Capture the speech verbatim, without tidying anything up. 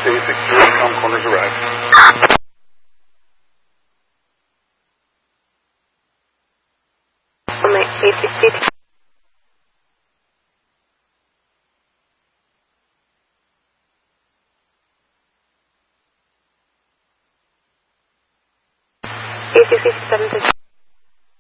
T six three, com corners arrived. On the A T C. A T C seven six.